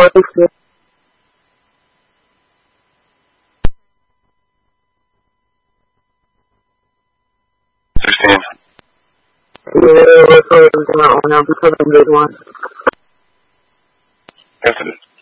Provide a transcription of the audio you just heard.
16. Yeah, let's throw everything out now because I'm big one. Infinite.